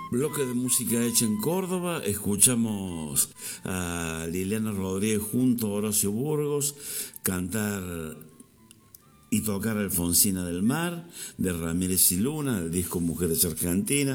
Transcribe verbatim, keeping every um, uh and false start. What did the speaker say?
Bloque de música hecha en Córdoba, escuchamos a Liliana Rodríguez junto a Horacio Burgos cantar y tocar Alfonsina del Mar, de Ramírez y Luna, del disco Mujeres Argentinas.